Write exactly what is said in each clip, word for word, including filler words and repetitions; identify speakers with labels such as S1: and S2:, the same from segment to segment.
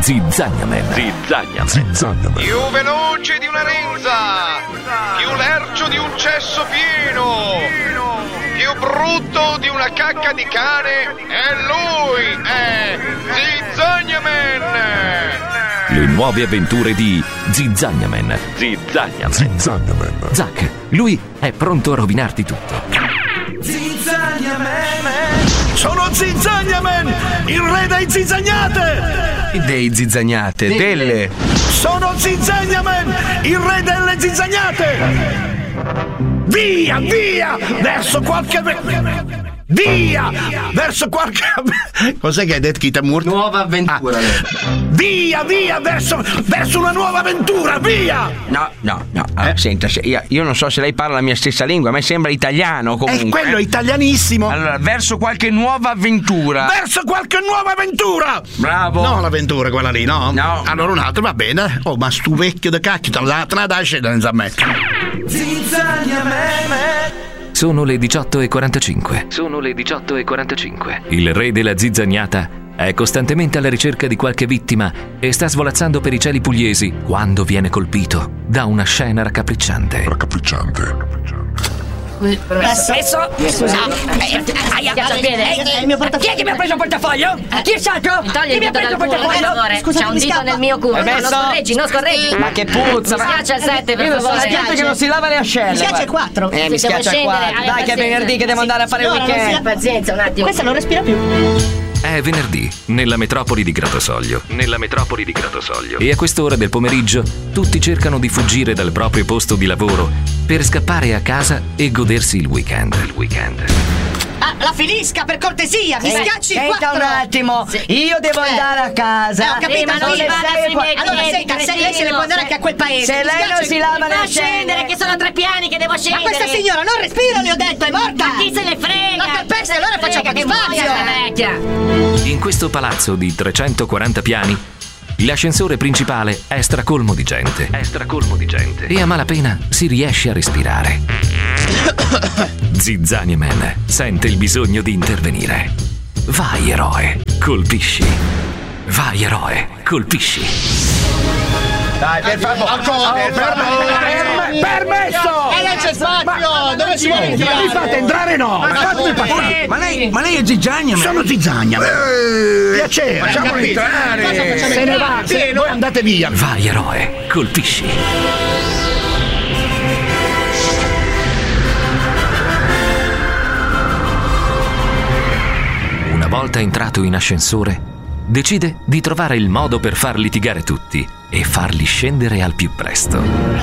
S1: Zizzagnaman. Zizzagnaman. Zizzagnaman.
S2: Più veloce di una renza, più lercio di un cesso pieno, più brutto di una cacca di cane, è lui, è Zizzagnaman.
S1: Le nuove avventure di Zizzagnaman. Zizzagnaman. Zizzagnaman. Zack, lui è pronto a rovinarti tutto.
S3: Zizzagnaman. Sono Zizzagnaman, il re dei zizzagnate.
S4: Dei zizzagnate, De- delle.
S3: Sono Zizzagnaman, il re delle zizzagnate. Via, via, verso qualche... Via, verso qualche... Cos'è che hai detto, Kitamur?
S4: Nuova avventura.
S3: Ah. Via, via, verso, verso una nuova avventura, via!
S4: No, no, no, allora, eh? senta, se, io, io non so se lei parla la mia stessa lingua, a me sembra italiano comunque.
S3: È quello,
S4: eh?
S3: italianissimo.
S4: Allora, verso qualche nuova avventura.
S3: Verso qualche nuova avventura!
S4: Bravo!
S3: No, l'avventura quella lì, no?
S4: No.
S3: Allora un altro, va bene. Oh, ma stu vecchio da cacchio, te la te la dai scendere a me.
S1: Sono le diciotto e quarantacinque. Sono le diciotto e quarantacinque. Il re della zizzagnata è costantemente alla ricerca di qualche vittima e sta svolazzando per i cieli pugliesi quando viene colpito da una scena raccapricciante.
S5: Raccapricciante.
S6: Permesso? Scusa. Aia, è il mio portafoglio. Chi è che mi ha preso il portafoglio? Chi è stato? Chi mi ha preso il portafoglio?
S7: Scusa, c'è un dito nel mio culo. Non scorreggi, non scorreggi.
S4: Ma che puzza.
S7: Mi schiaccia il sette, per favore.
S4: Mi schiaccia che non si lava le ascelle.
S6: Mi schiaccia il quattro.
S4: Eh, mi schiaccia il quattro. Dai, che è venerdì che devo andare a fare il weekend.
S7: Pazienza, un attimo.
S6: Questa non respira più.
S1: È venerdì, nella metropoli di Gratosoglio. Nella metropoli di Gratosoglio. E a quest'ora del pomeriggio tutti cercano di fuggire dal proprio posto di lavoro per scappare a casa e godersi il weekend. Il weekend.
S6: Ah, la finisca, per cortesia, mi schiacci il
S4: Senta
S6: quattro.
S4: un attimo, io devo
S6: Eh.
S4: andare a casa.
S6: Eh, ho capito,
S7: Sì, ma non
S6: sì,
S7: mi vada sui miei
S6: allora
S7: piedi,
S6: senta, se lei se ne può andare anche a quel paese.
S4: Se
S6: mi
S4: lei non
S6: schiaccia
S4: si
S6: il-
S4: lava le
S7: Ma
S4: ascelle.
S7: scendere, che sono tre piani che devo
S6: Ma
S7: scendere.
S6: questa signora non respira, le ho detto, è morta.
S7: Ma chi se ne frega?
S6: La calpesta, allora faccia un po' di
S7: Frega, che
S6: spazio.
S7: muoia sta vecchia.
S1: In questo palazzo di trecentoquaranta piani, l'ascensore principale è stracolmo di gente. È stracolmo di gente. E a malapena si riesce a respirare. Zizzagnaman sente il bisogno di intervenire. Vai, eroe, colpisci. Vai, eroe, colpisci.
S4: Dai, per favore.
S3: Ancora, permesso!
S6: E lei c'è spazio, dove si vuole
S3: Mi
S6: tirare?
S3: fate entrare, no! Ma fatemi passare!
S4: Ma lei, ma lei è Zizzagnaman.
S3: Sono Zizzagnaman! Piacere!
S6: Facciamolo entrare.
S3: Se ne va, se voi andate via!
S1: Vai, eroe, colpisci. Una volta entrato in ascensore, decide di trovare il modo per far litigare tutti e farli scendere al più presto.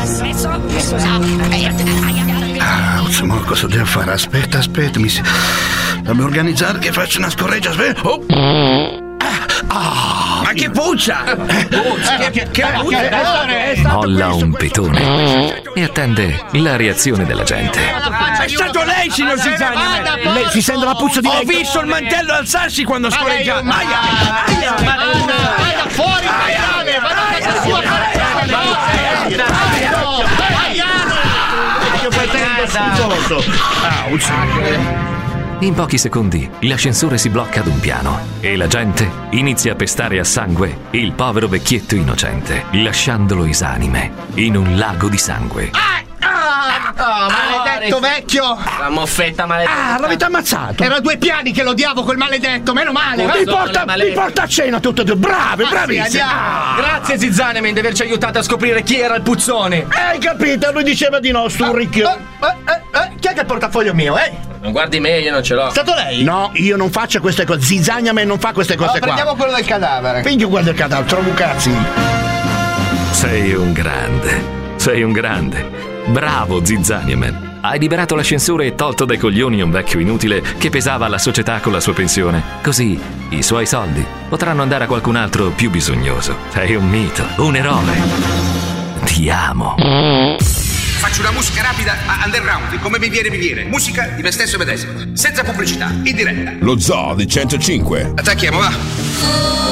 S3: Ah, insomma, cosa devo fare? Aspetta, aspetta, mi si... Devo organizzare che faccio una scorreggia, aspetta! Oh. Ah,
S4: Ma che puzza! Puzza! Che, che, che puzza!
S1: Molla un petone e attende la reazione della gente.
S4: È stato lei, signor Zizzagnaman!
S3: lei si sente la puzza di
S4: Ho
S3: lei?
S4: visto il mantello alzarsi quando scorreggia. Aia! Aia!
S6: Vada fuori, maiale, vada a casa sua.
S1: In pochi secondi l'ascensore si blocca ad un piano e la gente inizia a pestare a sangue il povero vecchietto innocente, lasciandolo esanime in un lago di sangue.
S6: Oh, maledetto vecchio!
S4: La moffetta maledetta.
S3: Ah, l'avete ammazzato!
S6: Erano due piani che l'odiavo quel maledetto, meno male!
S3: Mi
S6: va.
S3: porta, mi porta a cena tutte e due! Bravi,
S6: Ah, sì,
S3: bravissimi!
S6: andiamo.
S3: Ah,
S4: Grazie Zizzagnaman di averci aiutato a scoprire chi era il puzzone.
S3: hai capito? Lui diceva di no, stu ricchio!
S6: Eh, eh, eh, chi è che ha il portafoglio mio, eh?
S4: Non guardi me, io non ce l'ho.
S6: È stato lei?
S3: No, io non faccio queste cose. Zizzagnaman non fa queste cose
S6: Allora,
S3: qua.
S6: prendiamo quello del cadavere.
S3: Quindi io guardo il cadavere, trovo un cazzi.
S1: Sei un grande, sei un grande. Bravo Zizzagnaman. Hai liberato l'ascensore e tolto dai coglioni un vecchio inutile che pesava alla società con la sua pensione. Così i suoi soldi potranno andare a qualcun altro più bisognoso. Sei un mito, un eroe. Ti amo.
S8: Faccio una musica rapida a underground, come mi viene mi viene. Musica di me stesso e medesimo, senza pubblicità, in diretta.
S5: Lo Zoo di centocinque.
S8: Attacchiamo, va.